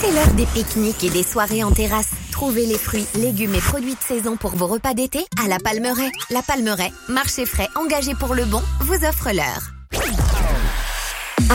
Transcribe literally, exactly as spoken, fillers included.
C'est l'heure des pique-niques et des soirées en terrasse. Trouvez les fruits, légumes et produits de saison pour vos repas d'été à La Palmeraie. La Palmeraie, marché frais engagé pour le bon, vous offre l'heure.